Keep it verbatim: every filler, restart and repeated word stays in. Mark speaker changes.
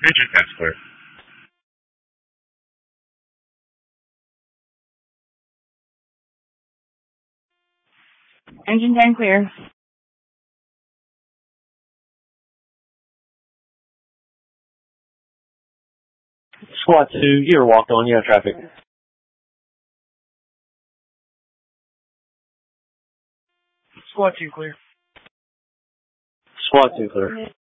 Speaker 1: Major ten clear.
Speaker 2: Engine ten clear.
Speaker 3: Squad two, you're walked on, you have traffic.
Speaker 4: Squad two clear.
Speaker 3: Squad two clear.